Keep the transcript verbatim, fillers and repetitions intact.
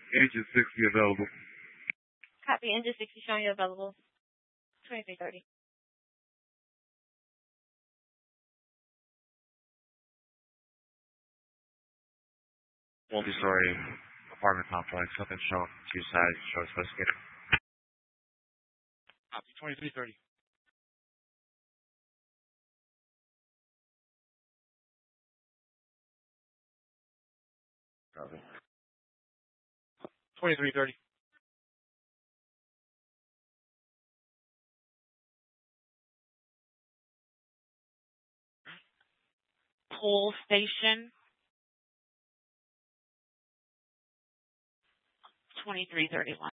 Engine sixty available. Copy. Engine sixty showing you available. twenty-three thirty. Multi-story apartment complex. Nothing shown. Two sides. Show specificator. Copy. twenty-three thirty. Copy. twenty-three thirty. Pool station. twenty-three thirty-one.